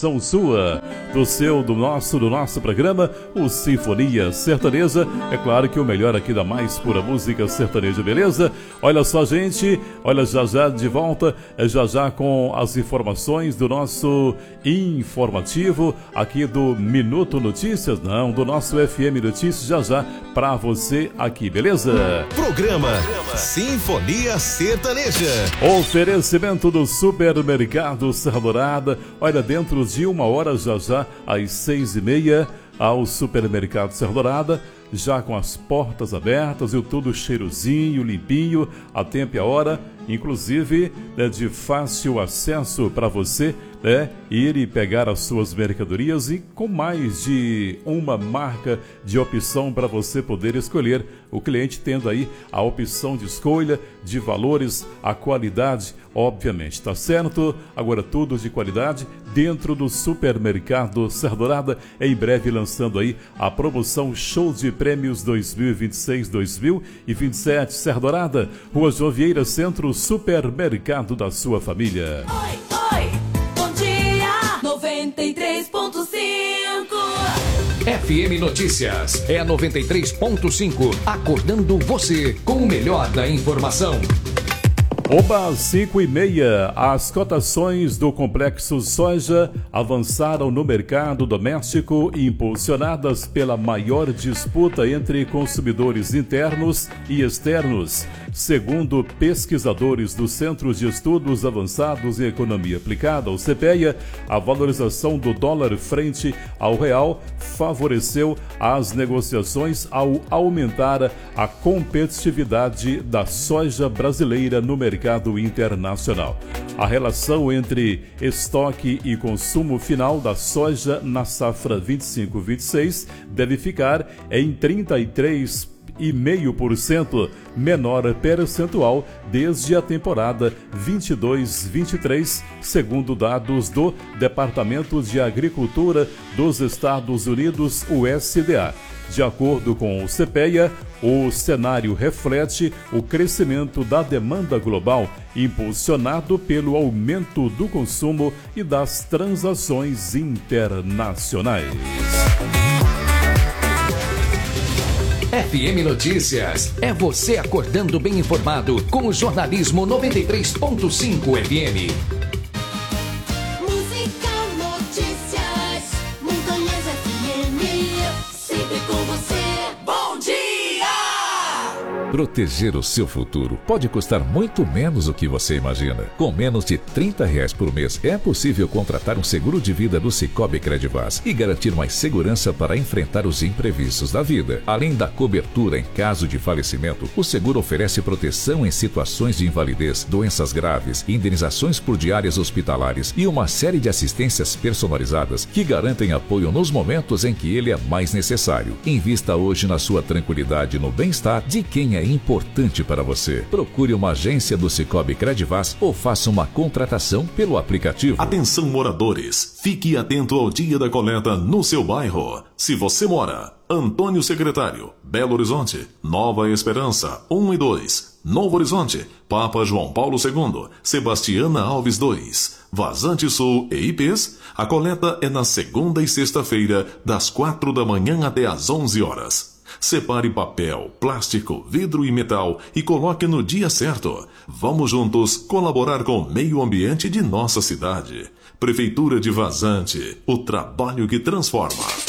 participação sua, do nosso programa, o Sinfonia Sertaneja. É claro que o melhor aqui da mais pura música sertaneja, beleza? Olha só, gente, olha, já de volta, já com as informações do nosso informativo aqui do Minuto Notícias, não, do nosso FM Notícias, já pra você aqui, beleza? Programa Sinfonia Sertaneja. Oferecimento do Supermercado Serra Dourada. Olha, dentro de uma hora, já às 6h30, ao Supermercado Serra Dourada, já com as portas abertas e tudo cheirosinho, limpinho, a tempo e a hora, inclusive de fácil acesso para você, ir e pegar as suas mercadorias, e com mais de uma marca de opção para você poder escolher, o cliente tendo aí a opção de escolha, de valores, a qualidade, obviamente, tá certo? Agora tudo de qualidade dentro do Supermercado Serra Dourada, em breve lançando aí a promoção Show de Prêmios 2026-2027, Serra Dourada, Rua João Vieira, Centro, Supermercado da sua família. Oi, bom dia, 93.5. FM Notícias é 93.5, acordando você com o melhor da informação. Oba, 5h30, as cotações do Complexo Soja avançaram no mercado doméstico, impulsionadas pela maior disputa entre consumidores internos e externos. Segundo pesquisadores do Centro de Estudos Avançados em Economia Aplicada, o CPEA, a valorização do dólar frente ao real favoreceu as negociações ao aumentar a competitividade da soja brasileira no mercado internacional. A relação entre estoque e consumo final da soja na safra 25-26 deve ficar em 33,5% menor percentual desde a temporada 22-23, segundo dados do Departamento de Agricultura dos Estados Unidos, USDA. De acordo com o CPEA, o cenário reflete o crescimento da demanda global, impulsionado pelo aumento do consumo e das transações internacionais. FM Notícias, é você acordando bem informado com o jornalismo 93.5 FM. Música, notícias, Montanhas FM, sempre com você. Bom dia! Proteger o seu futuro pode custar muito menos do que você imagina. Com menos de R$30 por mês, é possível contratar um seguro de vida do Sicoob Credvaz e garantir mais segurança para enfrentar os imprevistos da vida. Além da cobertura em caso de falecimento, o seguro oferece proteção em situações de invalidez, doenças graves, indenizações por diárias hospitalares e uma série de assistências personalizadas que garantem apoio nos momentos em que ele é mais necessário. Invista hoje na sua tranquilidade e no bem-estar de quem é importante para você. Procure uma agência do Sicoob Credvaz ou faça uma contratação pelo aplicativo. Atenção, moradores, fique atento ao dia da coleta no seu bairro. Se você mora Antônio Secretário, Belo Horizonte, Nova Esperança 1 e 2, Novo Horizonte, Papa João Paulo II, Sebastiana Alves 2, Vazante Sul e IPs, a coleta é na segunda e sexta-feira, das 4 da manhã até às 11 horas. Separe papel, plástico, vidro e metal e coloque no dia certo. Vamos juntos colaborar com o meio ambiente de nossa cidade. Prefeitura de Vazante, o trabalho que transforma.